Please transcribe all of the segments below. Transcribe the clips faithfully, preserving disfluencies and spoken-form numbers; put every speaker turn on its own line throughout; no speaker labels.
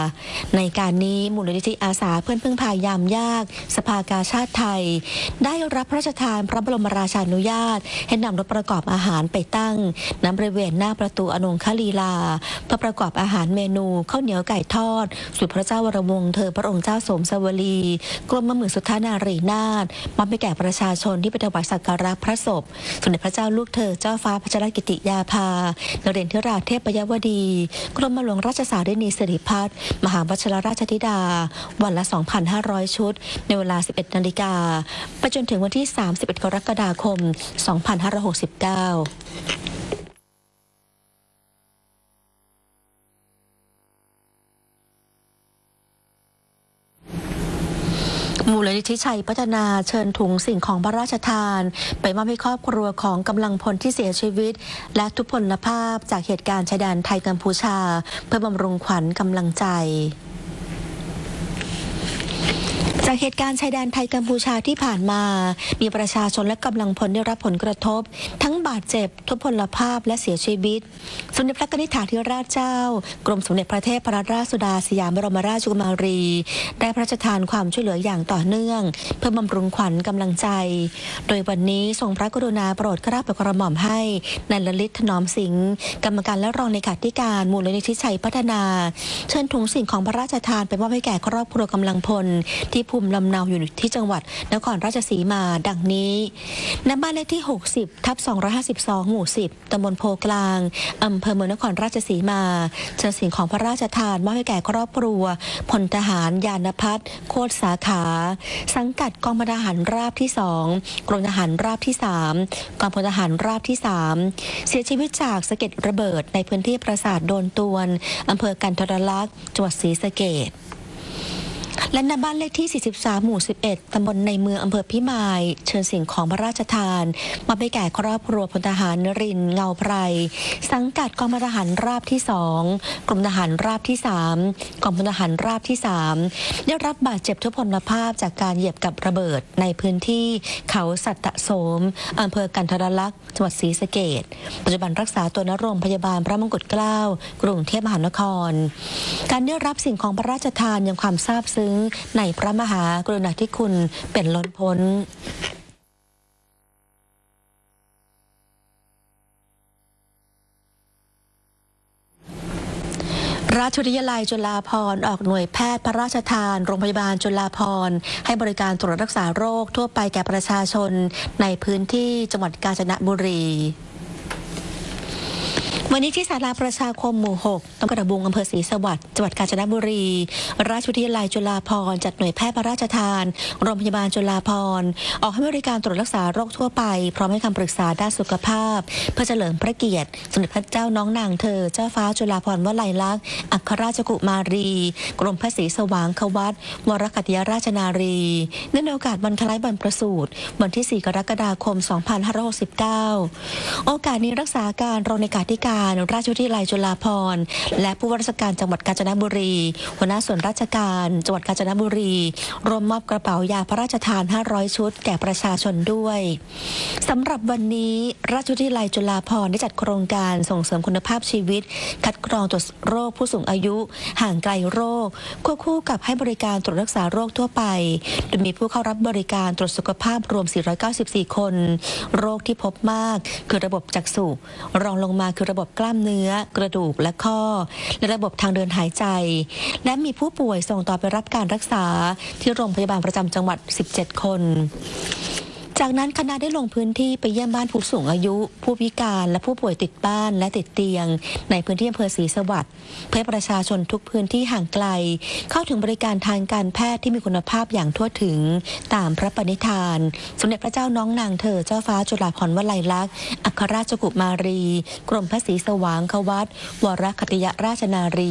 ในการนี้มูลนิธิอาสาเพื่อนพึ่งพายามยากสภากาชาติไทยได้รับพระราชทานพระบรมราชานุญาตให้นำรถประกอบอาหารไปตั้งณบริเวณหน้าประตูอนงคลีลาเพื่อประกอบอาหารเมนูข้าวเหนียวไก่ทอดสุดพระเจ้าวรวงศ์เธอพระองค์เจ้าสมสวลีกรมหมื่นสุทธานารีนาถมอบให้แก่ประชาชนที่ไปถวายสักการะพระศพสมเด็จพระเจ้าลูกเธอเจ้าฟ้าพัชรกิติยาภานเรศธิราชเทพยวดีกรมหลวงราชสารินีสิริพัฒน์มหาวชิรราชธิดาวันละ สองพันห้าร้อย ชุดในเวลา สิบเอ็ดนาฬิกาไปจนถึงวันที่ สามสิบเอ็ด กรกฎาคม สองพันห้าร้อยหกสิบเก้ามูลนิธิชัยพัฒนาเชิญถุงสิ่งของพระราชทานไปมอบให้ครอบครัวของกำลังพลที่เสียชีวิตและทุพพลภาพจากเหตุการณ์ชายแดนไทยกัมพูชาเพื่อบำรุงขวัญกำลังใจจากเหตุการณ์ชายแดนไทยกัมพูชาที่ผ่านมามีประชาชนและกำลังพลได้รับผลกระทบทั้งบาดเจ็บทุพพลภาพและเสียชีวิตสมเด็จพระนิธิธิราชเจ้ากรมสมเด็จพระเทพรัตนราชสุดาสยามบรมราชกุมารีได้พระราชทานความช่วยเหลืออย่างต่อเนื่องเพื่อบำรุงขวัญกำลังใจโดยวันนี้ทรงพระกรุณาโปรดเกล้าโปรดกระหม่อมให้นายลลิตถนอมสิงห์กรรมการและรองเลขาธิการมูลนิธิชัยพัฒนาเชิญถุงสิ่งของพระราชทานไปมอบให้แก่ครอบครัวกำลังพลที่ภูมิลำเนาอยู่ที่จังหวัดนครราชสีมาดังนี้ณบ้านเลขที่หกสิบทับสองร้อยห้าสิบสองหมู่สิบตำบลโพกลางอำเภอเมืองนครราชสีมาเชิญสิ่งของพระราชทานมอบให้แก่ครอบครัวพลทหารยานพัฒน์โคตรสาขาสังกัดกองพลทหารราบที่สองกรมทหารราบที่สามกองพลทหารราบที่สามเสียชีวิตจากสะเก็ดระเบิดในพื้นที่ปราสาทโดนตวนอำเภอกันทรลักษณ์จังหวัดศรีสะเกษและณบ้านเลขที่ สี่สิบสาม หมู่ สิบเอ็ด ตำบลในเมืองอำเภอพิมายเชิญสิ่งของพระราชทานมาไปแก่ครอบครัวพลทหารนรินทร์เงาไพรสังกัดกองพลทหารราบที่สองกรมทหารราบที่สามกองพลทหารราบที่สามได้รับบาดเจ็บทุพพลภาพจากการเหยียบกับระเบิดในพื้นที่เขาสัตตโสมอำเภอกันทรลักษณ์จังหวัดศรีสะเกษปัจจุบันรักษาตัวณโรงพยาบาลพระมงกุฎเกล้ากรุงเทพมหานครการได้รับสิ่งของพระราชทานยังความซาบซึ้งในพระมหากรุณาธิคุณเป็นล้นพ้นราชวิทยาลัยจุฬาภรณ์ออกหน่วยแพทย์พระราชทานโรงพยาบาลจุฬาภรณ์ให้บริการตรวจรักษาโรคทั่วไปแก่ประชาชนในพื้นที่จังหวัดกาญจนบุรีวันนี้ที่ศาลาประชาคมหมู่หกตำบลกระบุงอำเภอศรีสวัสดิ์จังหวัดกาญจนบุรีราชวิทยาลัยจุฬาภรณ์จัดหน่วยแพทย์พระราชทานโรงพยาบาลจุฬาภรณ์ออกให้บริการตรวจรักษาโรคทั่วไปพร้อมให้คำปรึกษาด้านสุขภาพเพื่อเฉลิมพระเกียรติสมเด็จพระเจ้าน้องนางเธอเจ้าฟ้าจุฬาภรณ์วลัยลักษณ์อัครราชกุมารีกรมพระศรีสว่างควัตวรกัตยราชนารีเนื่องในโอกาสวันคล้ายวันประสูติวันที่สี่กรกฎาคมสองพันห้าร้อยหกสิบเก้าโอกาสนี้รักษาการรองเลขาธิการราชวิทยาลัยจุฬาภรณ์และผู้ว่าราชการจังหวัดกาญจนบุรีหัวหน้าส่วนราชการจังหวัดกาญจนบุรีร่วมมอบกระเป๋ายาพระราชทานห้าร้อยชุดแก่ประชาชนด้วยสำหรับวันนี้ราชวิทยาลัยจุฬาภรณ์ได้จัดโครงการส่งเสริมคุณภาพชีวิตคัดกรองตรวจโรคผู้สูงอายุห่างไกลโรคควบคู่กับให้บริการตรวจรักษาโรคทั่วไปโดยมีผู้เข้ารับบริการตรวจสุขภาพรวมสี่ร้อยเก้าสิบสี่คนโรคที่พบมากคือระบบจักษุรองลงมาคือระบบกล้ามเนื้อกระดูกและข้อและระบบทางเดินหายใจและมีผู้ป่วยส่งต่อไปรับการรักษาที่โรงพยาบาลประจำจังหวัดสิบเจ็ดคนจากนั้นคณะได้ลงพื้นที่ไปเยี่ยมบ้านผู้สูงอายุผู้พิการและผู้ป่วยติดบ้านและติดเตียงในพื้นที่อำเภอศรีสวัสดิ์เพื่อให้ประชาชนทุกพื้นที่ห่างไกลเข้าถึงบริการทางการแพทย์ที่มีคุณภาพอย่างทั่วถึงตามพระปณิธานสมเด็จพระเจ้าน้องนางเธอเจ้าฟ้าจุฬาภรณ์วลัยลักษณ์อัครราชกุมารีกรมพระศรีสว่างควัตวรกัตยราชนารี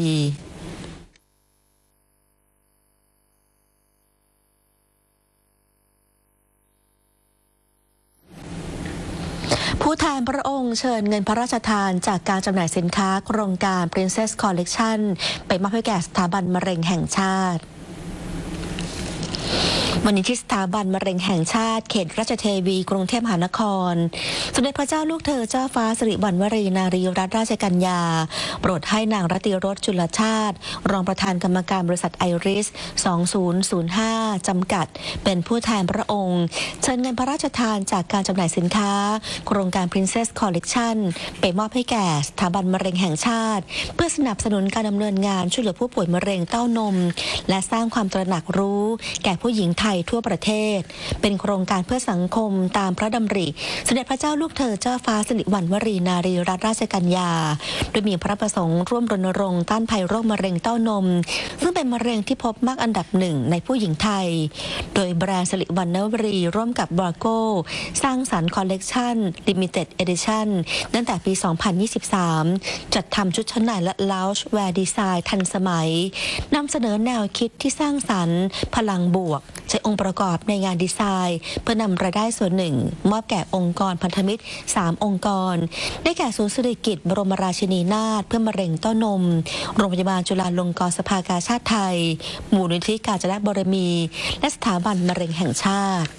ผู้แทนพระองค์เชิญเงินพระราชทานจากการจำหน่ายสินค้าโครงการ Princess Collection ไปมอบให้แก่สถาบันมะเร็งแห่งชาติวันนี้ที่สถาบันมะเร็งแห่งชาติเขตราชเทวีกรุงเทพมหานครสมเด็จพระเจ้าลูกเธอเจ้าฟ้าสิริวัณวรีนารีรัตนราชกัญญาโปรดให้นางรัติรสจุลชาติรองประธานกรรมการบริษัทไอริสสองพันห้าจำกัดเป็นผู้แทนพระองค์เชิญเงินพระราชทานจากการจำหน่ายสินค้าโครงการ Princess Collection ไปมอบให้แก่สถาบันมะเร็งแห่งชาติเพื่อสนับสนุนการดำเนินงานช่วยเหลือผู้ป่วยมะเร็งเต้านมและสร้างความตระหนักรู้แก่ผู้หญิงไทยทั่วประเทศเป็นโครงการเพื่อสังคมตามพระดำริสมเด็จพระเจ้าลูกเธอเจ้าฟ้าสิริวัณวรีนารีรัตนราชกัญญาโดยมีพระประสงค์ร่วมรณรงค์ต้านภัยโรคมะเร็งเต้านมซึ่งเป็นมะเร็งที่พบมากอันดับหนึ่งในผู้หญิงไทยโดยแบรนด์สิริวัณวรีร่วมกับบราโก้สร้างสรรค์คอลเลกชัน Limited Edition ตั้งแต่ปี สองพันยี่สิบสาม จัดทำชุดชั้นในและลาวช์แวร์ดีไซน์ทันสมัยนำเสนอแนวคิดที่สร้างสรรค์พลังบวกใช้องค์ประกอบในงานดีไซน์เพื่อนำรายได้ส่วนหนึ่งมอบแก่องค์กรพันธมิตรสามองค์กรได้แก่ศูนย์สิริกิติ์บรมราชินีนาถเพื่อมะเร็งเต้านมโรงพยาบาลจุฬาลงกรณ์สภากาชาดไทยมูลนิธิกาญจนบารมีและสถาบันมะเร็งแห่งชาติ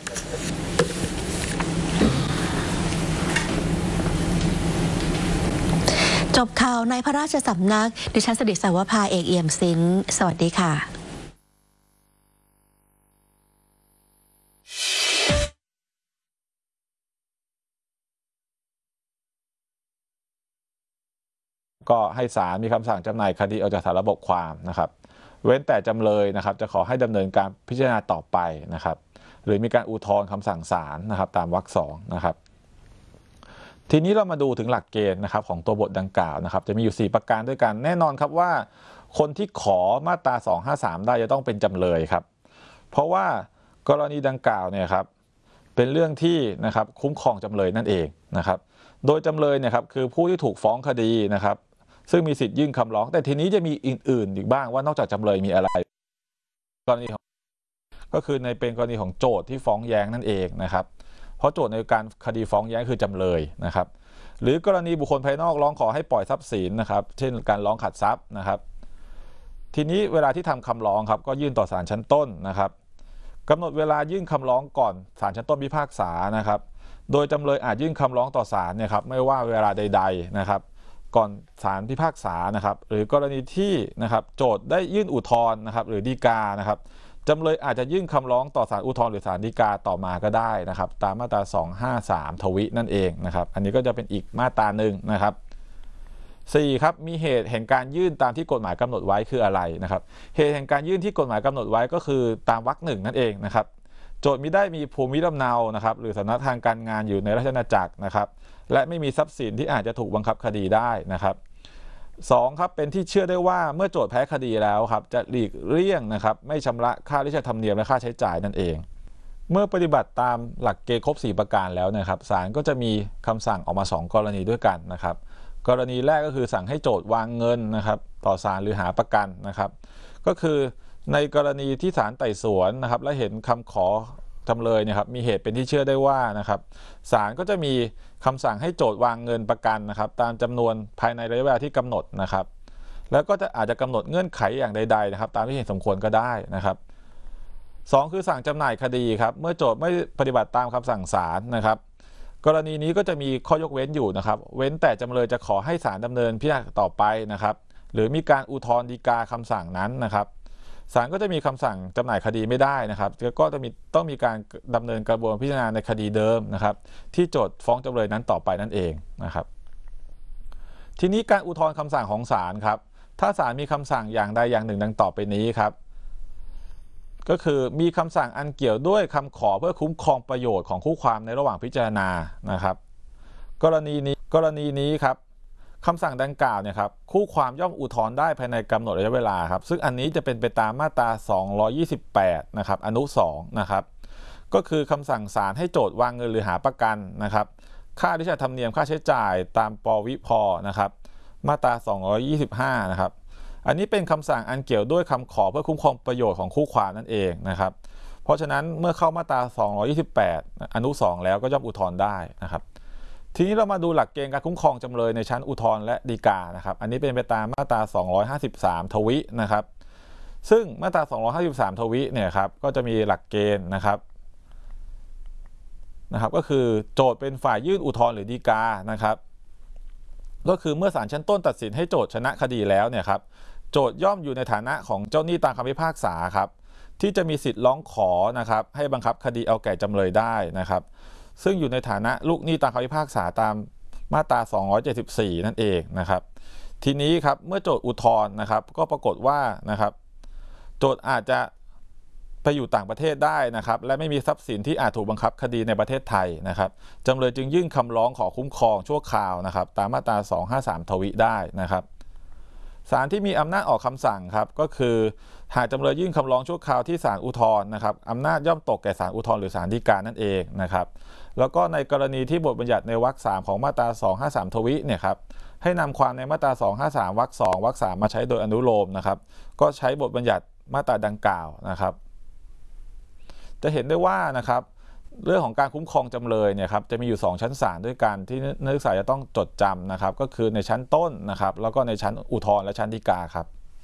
จบข่าวในพระราชสำนักดิฉันสดิษฐ์สาวภาเอกเอี่ยมศิลป์สวัสดีค่ะ
ก็ให้ศาลมีคำสั่งจำหน่ายคดีออกจากสารระบบความนะครับเว้นแต่จำเลยนะครับจะขอให้ดำเนินการพิจารณาต่อไปนะครับหรือมีการอุทธรณ์คำสั่งศาลนะครับตามวรรคสองนะครับทีนี้เรามาดูถึงหลักเกณฑ์นะครับของตัวบทดังกล่าวนะครับจะมีอยู่สี่ประการด้วยกันแน่นอนครับว่าคนที่ขอมาตราสองห้าสามได้จะต้องเป็นจำเลยครับเพราะว่ากรณีดังกล่าวเนี่ยครับเป็นเรื่องที่นะครับคุ้มครองจำเลยนั่นเองนะครับโดยจำเลยเนี่ยครับคือผู้ที่ถูกฟ้องคดีนะครับซึ่งมีสิทธิ์ยื่นคำร้องแต่ทีนี้จะมีอื่นๆอีกบ้างว่านอกจากจำเลยมีอะไรกรณีของก็คือในเป็นกรณีของโจทย์ที่ฟ้องแย้งนั่นเองนะครับเพราะโจทย์ในการคดีฟ้องแย้งคือจำเลยนะครับหรือกรณีบุคคลภายนอกร้องขอให้ปล่อยทรัพย์สินนะครับเช่นการร้องขัดทรัพย์นะครับทีนี้เวลาที่ทำคำร้องครับก็ยื่นต่อศาลชั้นต้นนะครับกำหนดเวลายื่นคำร้องก่อนศาลชั้นต้นพิพากษานะครับโดยจำเลยอาจยื่นคำร้องต่อศาลเนี่ยครับไม่ว่าเวลาใดๆนะครับก่อนศาลพิพากษานะครับหรือกรณีที่นะครับโจทย์ได้ยื่นอุทธรณ์นะครับหรือฎีกานะครับจำเลยอาจจะยื่นคำร้องต่อศาลอุทธรณ์หรือศาลฎีกาต่อมาก็ได้นะครับตามมาตราสองห้าสามทวินั่นเองนะครับอันนี้ก็จะเป็นอีกมาตราหนึ่งนะครับสี่ครับมีเหตุแห่งการยื่นตามที่กฎหมายกำหนดไว้คืออะไรนะครับเหตุแห่งการยื่นที่กฎหมายกำหนดไว้ก็คือตามวรรคหนึ่งนั่นเองนะครับโจทย์มิได้มีภูมิลำเนานะครับหรือสถานะทางการงานอยู่ในราชอาณาจักรนะครับและไม่มีทรัพย์สินที่อาจจะถูกบังคับคดีได้นะครับสองครับเป็นที่เชื่อได้ว่าเมื่อโจทย์แพ้คดีแล้วครับจะหลีกเลี่ยงนะครับไม่ชำระค่าราชธรรมเนียมและค่าใช้จ่ายนั่นเองเมื่อปฏิบัติตามหลักเกณฑ์ครบสี่ประการแล้วนะครับศาลก็จะมีคำสั่งออกมาสองกรณีด้วยกันนะครับกรณีแรกก็คือสั่งให้โจทย์วางเงินนะครับต่อศาลหรือหาประกันนะครับก็คือในกรณีที่ศาลไต่สวนนะครับและเห็นคำขอจำเลยเนี่ยครับมีเหตุเป็นที่เชื่อได้ว่านะครับศาลก็จะมีคำสั่งให้โจทย์วางเงินประกันนะครับตามจำนวนภายในระยะเวลาที่กำหนดนะครับแล้วก็จะอาจจะกำหนดเงื่อนไขอย่างใดๆนะครับตามที่เห็นสมควรก็ได้นะครับสองคือสั่งจำหน่ายคดีครับเมื่อโจทย์ไม่ปฏิบัติตามคำสั่งศาลนะครับกรณีนี้ก็จะมีข้อยกเว้นอยู่นะครับเว้นแต่จำเลยจะขอให้ศาลดำเนินพิจารณาต่อไปนะครับหรือมีการอุทธรณ์ฎีกาคำสั่งนั้นนะครับศาลก็จะมีคำสั่งจำหน่ายคดีไม่ได้นะครับก็จะมีต้องมีการดำเนินกระบวนการพิจารณาในคดีเดิมนะครับที่โจทย์ฟ้องจำเลยนั้นต่อไปนั่นเองนะครับทีนี้การอุทธรณ์คำสั่งของศาลครับถ้าศาลมีคำสั่งอย่างใดอย่างหนึ่งดังต่อไปนี้ครับก็คือมีคำสั่งอันเกี่ยวด้วยคำขอเพื่อคุ้มครองประโยชน์ของคู่ความในระหว่างพิจารณานะครับกรณีนี้กรณีนี้ครับคำสั่งดังกล่าวเนี่ยครับคู่ความย่อมอุทธรณ์ได้ภายในกำหนดระยะเวลาครับซึ่งอันนี้จะเป็นไปตามมาตราสองร้อยยี่สิบแปดนะครับอนุสองนะครับก็คือคำสั่งศาลให้โจทย์วางเงินหรือหาประกันนะครับค่าราชธรรมเนียมค่าใช้จ่ายตามปวิภนะครับมาตราสองร้อยยี่สิบห้านะครับอันนี้เป็นคำสั่งอันเกี่ยวด้วยคำขอเพื่อคุ้มครองประโยชน์ของคู่ความนั่นเองนะครับเพราะฉะนั้นเมื่อเข้ามาตราสองร้อยยี่สิบแปดอนุสองแล้วก็ย่อมอุทธรณ์ได้นะครับทีนี้เรามาดูหลักเกณฑ์การคุ้มครองจำเลยในชั้นอุทธรณ์และฎีกานะครับอันนี้เป็นไปตามมาตราสองร้อยห้าสิบสามทวินะครับซึ่งมาตราสองร้อยห้าสิบสามทวิเนี่ยครับก็จะมีหลักเกณฑ์นะครับนะครับก็คือโจทก์เป็นฝ่ายยื่นอุทธรณ์หรือฎีกานะครับก็คือเมื่อศาลชั้นต้นตัดสินให้โจทก์ชนะคดีแล้วเนี่ยครับโจทก์ย่อมอยู่ในฐานะของเจ้าหนี้ตามคำพิพากษาครับที่จะมีสิทธิ์ร้องขอนะครับให้บังคับคดีเอาแก่จำเลยได้นะครับซึ่งอยู่ในฐานะลูกหนี้ตามคำพิพากษาตามมาตราสองร้อยเจ็ดสิบสี่นั่นเองนะครับทีนี้ครับเมื่อโจทก์อุทธรณ์นะครับก็ปรากฏว่านะครับโจทก์อาจจะไปอยู่ต่างประเทศได้นะครับและไม่มีทรัพย์สินที่อาจถูกบังคับคดีในประเทศไทยนะครับจำเลยจึงยื่นคำร้องขอคุ้มครองชั่วคราวนะครับตามมาตราสองร้อยห้าสิบสามทวิได้นะครับศาลที่มีอำนาจออกคำสั่งครับก็คือหากจำเลยยื่นคำร้องชั่วคราวที่ศาลอุทธรณ์นะครับอำนาจย่อมตกแก่ศาลอุทธรณ์หรือศาลฎีกานั่นเองนะครับแล้วก็ในกรณีที่บทบัญญัติในวรรคสามของมาตราสองร้อยห้าสิบสามทวิเนี่ยครับให้นำความในมาตราสองร้อยห้าสิบสามวรรคสองวรรคสามมาใช้โดยอนุโลมนะครับก็ใช้บทบัญญัติมาตราดังกล่าวนะครับจะเห็นได้ว่านะครับเรื่องของการคุ้มครองจำเลยเนี่ยครับจะมีอยู่สองชั้นศาลด้วยกันที่นักศึกษาจะต้องจดจำนะครับก็คือในชั้นต้นนะครับแล้วก็ในชั้นอุทธรณ์และชั้นฎีกาครับ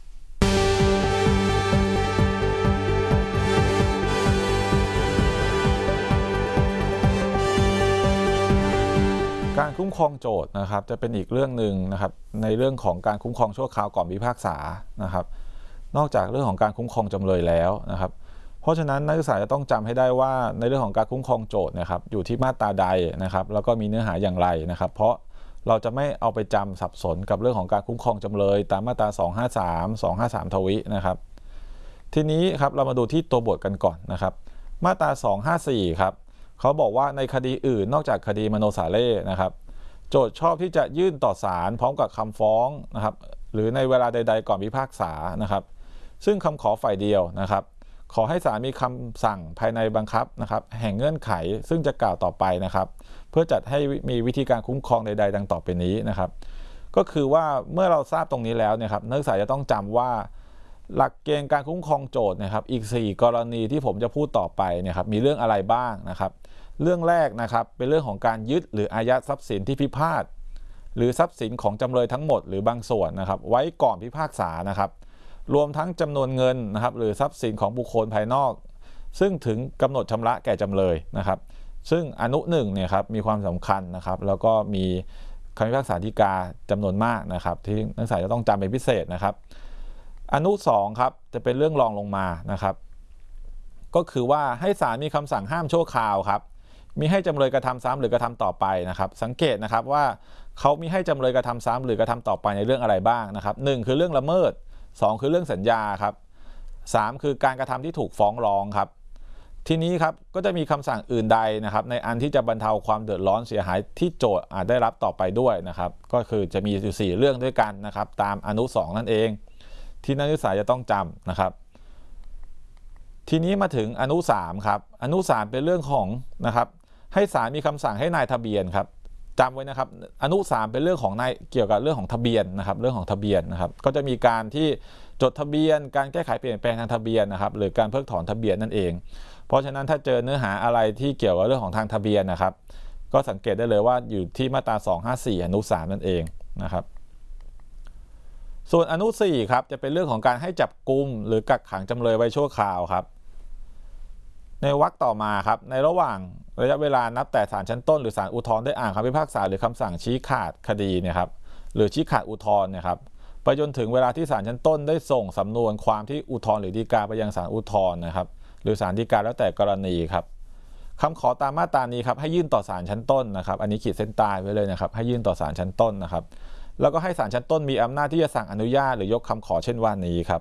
การคุ้มครองโจทก์นะครับจะเป็นอีกเรื่องหนึ่งนะครับในเรื่องของการคุ้มครองชั่วคราวก่อนพิพากษานะครับนอกจากเรื่องของการคุ้มครองจำเลยแล้วนะครับเพราะฉะนั้นนักศึกษาจะต้องจำให้ได้ว่าในเรื่องของการคุ้มครองโจทก์นะครับอยู่ที่มาตราใดนะครับแล้วก็มีเนื้อหาอย่างไรนะครับเพราะเราจะไม่เอาไปจำสับสนกับเรื่องของการคุ้มครองจำเลยตามมาตราสองร้อยห้าสิบสาม สองร้อยห้าสิบสามทวินะครับทีนี้ครับเรามาดูที่ตัวบทกันก่อนนะครับมาตราสองร้อยห้าสิบสี่ครับเขาบอกว่าในคดีอื่นนอกจากคดีมโนสาเล่นะครับโจทก์ชอบที่จะยื่นต่อศาลพร้อมกับคำฟ้องนะครับหรือในเวลาใดๆก่อนพิพากษานะครับซึ่งคำขอฝ่ายเดียวนะครับขอให้ศาลมีคำสั่งภายในบังคับนะครับแห่งเงื่อนไขซึ่งจะกล่าวต่อไปนะครับเพื่อจัดให้มีวิธีการคุ้มครองใดๆดังต่อไปนี้นะครับก็คือว่าเมื่อเราทราบตรงนี้แล้วเนี่ยครับนักศึกษาจะต้องจำว่าหลักเกณฑ์การคุ้มครองโจทก์นะครับอีกสี่กรณีที่ผมจะพูดต่อไปเนี่ยครับมีเรื่องอะไรบ้างนะครับเรื่องแรกนะครับเป็นเรื่องของการยึดหรืออายัดทรัพย์สินที่พิพาทหรือทรัพย์สินของจำเลยทั้งหมดหรือบางส่วนนะครับไว้ก่อนพิพากษานะครับรวมทั้งจำนวนเงินนะครับหรือทรัพย์สินของบุคคลภายนอกซึ่งถึงกำหนดชำระแก่จำเลยนะครับซึ่งอนุหนึ่งเนี่ยครับมีความสำคัญนะครับแล้วก็มีคำพิพากษาฎีกาจำนวนมากนะครับที่นักศึกษาจะต้องจำเป็นพิเศษนะครับอนุสองครับจะเป็นเรื่องรองลงมานะครับก็คือว่าให้ศาลมีคำสั่งห้ามชั่วคราวครับมีให้จำเลยกระทำซ้ำหรือกระทำต่อไปนะครับสังเกตนะครับว่าเขามีให้จำเลยกระทำซ้ำหรือกระทำต่อไปในเรื่องอะไรบ้างนะครับหนึ่งคือเรื่องละเมิดสองคือเรื่องสัญญาครับสามคือการกระทำที่ถูกฟ้องร้องครับทีนี้ครับก็จะมีคำสั่งอื่นใดนะครับในอันที่จะบรรเทาความเดือดร้อนเสียหายที่โจทก์อาจได้รับต่อไปด้วยนะครับก็คือจะมีอยู่สี่เรื่องด้วยกันนะครับตามอนุสองนั่นเองที่นักศึกษาจะต้องจำนะครับทีนี้มาถึงอนุสามครับอนุสามเป็นเรื่องของนะครับให้ศาลมีคำสั่งให้นายทะเบียนครับจำไว้นะครับอนุสามเป็นเรื่องของนายเกี่ยวกับเรื่องของทะเบียนนะครับเรื่องของทะเบียนนะครับก็จะมีการที่จดทะเบียนการแก้ไขเปลี่ยนแปลงทางทะเบียนนะครับหรือการเพิกถอนทะเบียนนั่นเองเพราะฉะนั้นถ้าเจอเนื้อหาอะไรที่เกี่ยวกับเรื่องของทางทะเบียนนะครับก็สังเกตได้เลยว่าอยู่ที่มาตราสองร้อยห้าสิบสี่อนุสามนั่นเองนะครับส่วนอนุสี่ครับจะเป็นเรื่องของการให้จับกุมหรือกักขังจำเลยไว้ชั่วคราวครับในวรรคต่อมาครับในระหว่างระยะเวลานับแต่ศาลชั้นต้นหรือศาลอุทธรณ์ได้อ่านคำพิพากษาหรือคำสั่งชี้ขาดคดีเนี่ยครับหรือชี้ขาดอุทธรณ์เนี่ยครับไปจนถึงเวลาที่ศาลชั้นต้นได้ส่งสำนวนความที่อุทธรณ์หรือฎีกาไปยังศาลอุทธรณ์นะครับหรือศาลฎีกาแล้วแต่กรณีครับคำขอตามมาตรานี้ครับให้ยื่นต่อศาลชั้นต้นนะครับอันนี้ขีดเส้นใต้ไว้เลยนะครับให้ยื่นต่อศาลชั้นต้นนะครับแล้วก็ให้ศาลชั้นต้นมีอำนาจที่จะสั่งอนุญาตหรือยกคำขอเช่นว่านี้ครับ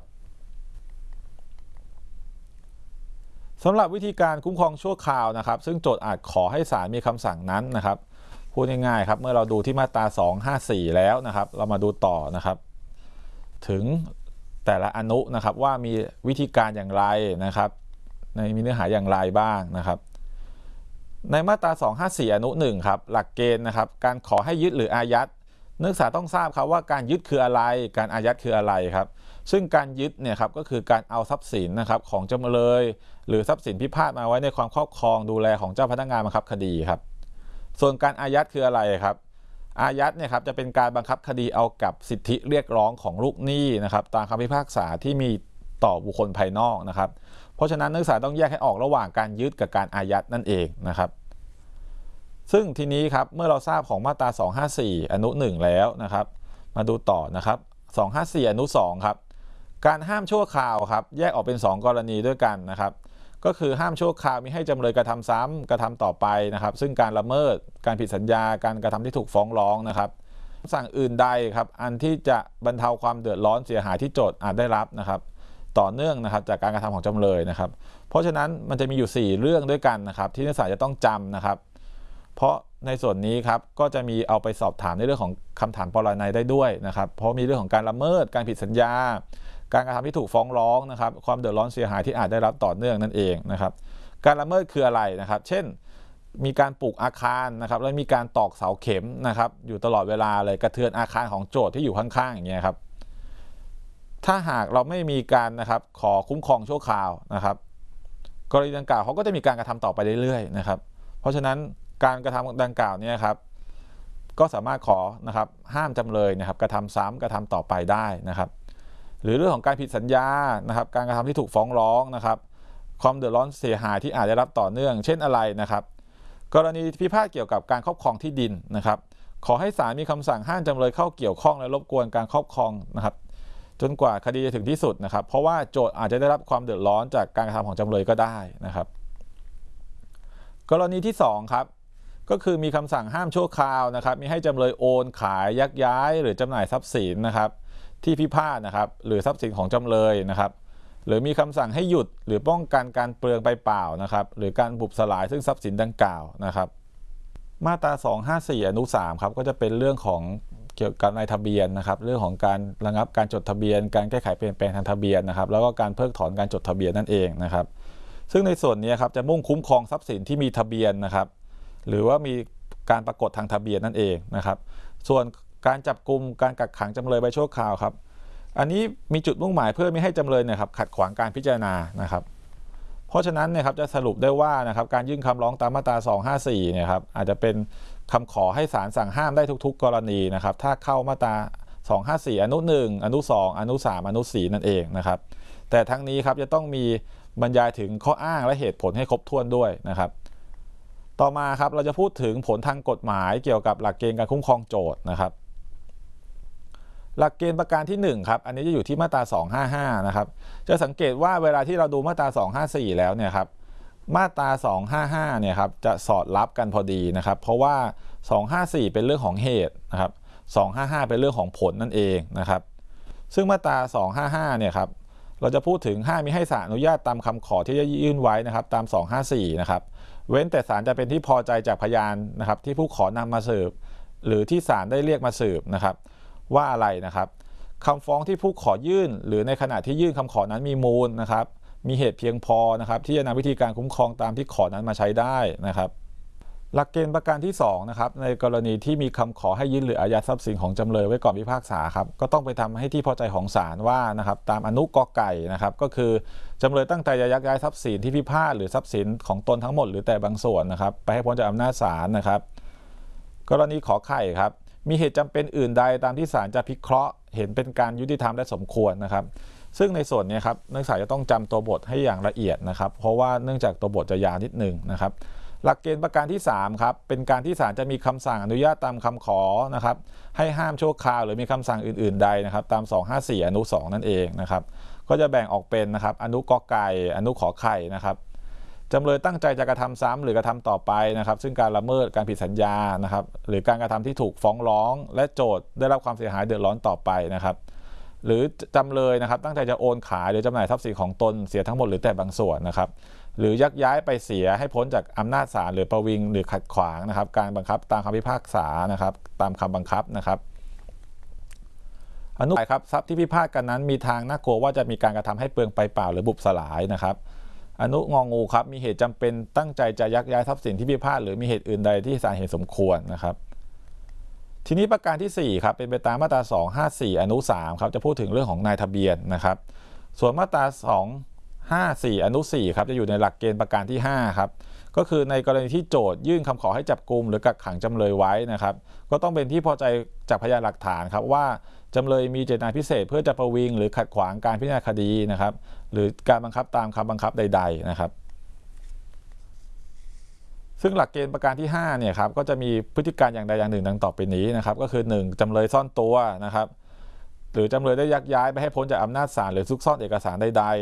สำหรับวิธีการคุ้มครองชั่วคราวนะครับซึ่งโจทก์อาจขอให้ศาลมีคำสั่งนั้นนะครับพูดง่ายๆครับเมื่อเราดูที่มาตราสองร้อยห้าสิบสี่แล้วนะครับเรามาดูต่อนะครับถึงแต่ละอนุนะครับว่ามีวิธีการอย่างไรนะครับในมีเนื้อหาอย่างไรบ้างนะครับในมาตราสองร้อยห้าสิบสี่อนุหนึ่งครับหลักเกณฑ์นะครับการขอให้ยึดหรืออายัดนักศึกษาต้องทราบครับว่าการยึดคืออะไรการอายัดคืออะไรครับซึ่งการยึดเนี่ยครับก็คือการเอาทรัพย์สินนะครับของจำเลยหรือทรัพย์สินพิพาทมาไว้ในความครอบครองดูแลของเจ้าพนักงานบังคับคดีครับส่วนการอายัดคืออะไรครับอายัดเนี่ยครับจะเป็นการบังคับคดีเอากับสิทธิเรียกร้องของลูกหนี้นะครับตามคำพิพากษาที่มีต่อบุคคลภายนอกนะครับเพราะฉะนั้นนักศึกษาต้องแยกให้ออกระหว่างการยึดกับการอายัดนั่นเองนะครับซึ่งทีนี้ครับเมื่อเราทราบของมาตราสองห้าสี่อนุหนึ่งแล้วนะครับมาดูต่อนะครับสองห้าสี่อนุสองครับการห้ามชั่วคราวครับแยกออกเป็นสองกรณีด้วยกันนะครับก็คือห้ามชั่วคราวมิให้จำเลยกระทำซ้ำกระทำต่อไปนะครับซึ่งการละเมิดการผิดสัญญาการกระทำที่ถูกฟ้องร้องนะครับสั่งอื่นใดครับอันที่จะบรรเทาความเดือดร้อนเสียหายที่โจทก์อาจได้รับนะครับต่อเนื่องนะครับจากการกระทำของจำเลยนะครับเพราะฉะนั้นมันจะมีอยู่สี่เรื่องด้วยกันนะครับที่นักศึกษาจะต้องจำนะครับเพราะในส่วนนี้ครับก็จะมีเอาไปสอบถามในเรื่องของคำถามปรนัยได้ด้วยนะครับเพราะมีเรื่องของการละเมิดการผิดสัญญาการกระทำที่ถูกฟ้องร้องนะครับความเดือดร้อนเสียหายที่อาจได้รับต่อเนื่องนั่นเองนะครับการละเมิดคืออะไรนะครับเช่นมีการปลูกอาคารนะครับแล้วมีการตอกเสาเข็มนะครับอยู่ตลอดเวลาเลยกระเทือนอาคารของโจทก์ที่อยู่ข้างๆอย่างเงี้ยครับถ้าหากเราไม่มีการนะครับขอคุ้มครองชั่วคราวนะครับกรณีดังกล่าวเขาก็จะมีการกระทำต่อไปเรื่อยๆนะครับเพราะฉะนั้นการกระทำดังกล่าวนี้ครับก็สามารถขอนะครับห้ามจำเลยนะครับกระทำซ้ำกระทำต่อไปได้นะครับหรือเรื่องของการผิดสัญญานะครับการกระทำที่ถูกฟ้องร้องนะครับความเดือดร้อนเสียหายที่อาจได้รับต่อเนื่องเช่นอะไรนะครับกรณีพิพาทเกี่ยวกับการครอบครองที่ดินนะครับขอให้ศาลมีคำสั่งห้ามจำเลยเข้าเกี่ยวข้องและรบกวนการครอบครองนะครับจนกว่าคดีจะถึงที่สุดนะครับเพราะว่าโจทก์อาจจะได้รับความเดือดร้อนจากการกระทำของจำเลยก็ได้นะครับกรณีที่สองครับก็คือมีคำสั่งห้ามชั่วคราวนะครับมีให้จำเลยโอนขายยักย้ายหรือจำหน่ายทรัพย์สินนะครับที่พิพาทนะครับหรือทรัพย์สินของจำเลยนะครับหรือมีคำสั่งให้หยุดหรือป้องกันการเปลืองไปเปล่านะครับหรือการบุบสลายซึ่งทรัพย์สินดังกล่าวนะครับมาตราสองห้าสี่อนุสามครับก็จะเป็นเรื่องของเกี่ยวกับนายทะเบียนนะครับเรื่องของการระงับการจดทะเบียนการแก้ไขเปลี่ยนแปลงทางทะเบียนนะครับแล้วก็การเพิกถอนการจดทะเบียนนั่นเองนะครับซึ่งในส่วนนี้ครับจะมุ่งคุ้มครองทรัพย์สินที่มีทะเบียนนะครับหรือว่ามีการปรากฏทางทะเบียนนั่นเองนะครับส่วนการจับกุมการกักขังจำเลยไว้ชั่วคราวครับอันนี้มีจุดมุ่งหมายเพื่อไม่ให้จำเลยเนี่ยครับขัดขวางการพิจารณานะครับเพราะฉะนั้นเนี่ยครับจะสรุปได้ว่านะครับการยื่นคำร้องตามมาตราสองห้าสี่เนี่ยครับอาจจะเป็นคำขอให้ศาลสั่งห้ามได้ทุกๆกรณีนะครับถ้าเข้ามาตราสองห้าสี่อนุหนึ่งอนุสองอนุสามอนุสี่นั่นเองนะครับแต่ทั้งนี้ครับจะต้องมีบรรยายถึงข้ออ้างและเหตุผลให้ครบถ้วนด้วยนะครับต่อมาครับเราจะพูดถึงผลทางกฎหมายเกี่ยวกับหลักเกณฑ์การคุ้มครองโจทก์นะครับหลักเกณฑ์ประการที่หนึ่งครับอันนี้จะอยู่ที่มาตราสองห้าห้านะครับจะสังเกตว่าเวลาที่เราดูมาตราสองห้าสี่แล้วเนี่ยครับมาตราสองห้าห้าเนี่ยครับจะสอดรับกันพอดีนะครับเพราะว่าสองห้าสี่เป็นเรื่องของเหตุนะครับสองห้าห้าเป็นเรื่องของผลนั่นเองนะครับซึ่งมาตราสองห้าห้าเนี่ยครับเราจะพูดถึงห้ามมิให้ศาลอนุญาตตามคำขอที่จะยื่นไว้นะครับตามสองห้าสี่นะครับเว้นแต่ศาลจะเป็นที่พอใจจากพยานนะครับที่ผู้ขอนำมาสืบหรือที่ศาลได้เรียกมาสืบนะครับว่าอะไรนะครับคำฟ้องที่ผู้ขอยื่นหรือในขณะที่ยื่นคำขอนั้นมีมูลนะครับมีเหตุเพียงพอนะครับที่จะนำวิธีการคุ้มครองตามที่ขอนั้นมาใช้ได้นะครับหลักเกณฑ์ประการที่สองนะครับในกรณีที่มีคำขอให้ยื่นหรืออายัดทรัพย์สินของจำเลยไว้ก่อนพิพากษาครับก็ต้องไปทำให้ที่พอใจของศาลว่านะครับตามอนุกอไก่นะครับก็คือจำเลยตั้งใจจะยักย้ายทรัพย์สินที่พิพาทหรือทรัพย์สินของตนทั้งหมดหรือแต่บางส่วนนะครับไปให้พ้นจากอำนาจศาลนะครับกรณีขอไข่ครับมีเหตุจำเป็นอื่นใดตามที่ศาลจะพิเคราะห์เห็นเป็นการยุติธรรมและสมควรนะครับซึ่งในส่วนนี้ครับนักศึกษาจะต้องจำตัวบทให้อย่างละเอียดนะครับเพราะว่าเนื่องจากตัวบทจะยาวนิดหนึ่งนะครับหลักเกณฑ์ประการที่สามครับเป็นการที่ศาลจะมีคำสั่งอนุญาตตามคำขอนะครับให้ห้ามชั่วคราวหรือมีคำสั่งอื่นๆใดนะครับตามสองห้าสี่อนุสองนั่นเองนะครับก็จะแบ่งออกเป็นนะครับอนุกอไก่อนุขอไข่นะครับจำเลยตั้งใจจะกระทำซ้ำหรือกระทำต่อไปนะครับซึ่งการละเมิดการผิดสัญญานะครับหรือการกระทำที่ถูกฟ้องร้องและโจทก์ได้รับความเสียหายเดือดร้อนต่อไปนะครับหรือจำเลยนะครับตั้งใจจะโอนขายหรือจำหน่ายทรัพย์สินของตนเสียทั้งหมดหรือแต่บางส่วนนะครับหรือยักย้ายไปเสียให้พ้นจากอำนาจศาลหรือประวิงหรือขัดขวางนะครับการบังคับตามคำพิพากษานะครับตามคำบังคับนะครับอนุครับทรัพย์ที่พิพาทกันนั้นมีทางน่ากลัวว่าจะมีการกระทำให้เปลืองไปเปล่าหรือบุบสลายนะครับอนุงองูครับมีเหตุจำเป็นตั้งใจจะยักย้ายทรัพย์สินที่พิพาทหรือมีเหตุอื่นใดที่ศาลเห็นสมควรนะครับทีนี้ประการที่สี่ครับเป็นไปตามมาตราสองห้าสี่อนุสามครับจะพูดถึงเรื่องของนายทะเบียนนะครับส่วนมาตราสองห้าสี่อนุสี่ครับจะอยู่ในหลักเกณฑ์ประการที่ห้าครับก็คือในกรณีที่โจทก์ยื่นคำขอให้จับกุมหรือกักขังจำเลยไว้นะครับก็ต้องเป็นที่พอใจจากพยานหลักฐานครับว่าจำเลยมีเจตนาพิเศษเพื่อจะประวิงหรือขัดขวางการพิจารณาคดีนะครับหรือการบังคับตามคำบังคับใดๆนะครับซึ่งหลักเกณฑ์ประการที่ห้าเนี่ยครับก็จะมีพฤติการอย่างใดอย่างหนึ่งดังต่อไปนี้นะครับก็คือหนึ่งจำเลยซ่อนตัวนะครับหรือจำเลยได้ยักย้ายไปให้พ้นจากอำนาจศาลหรือซุกซ่อนเอกสารใด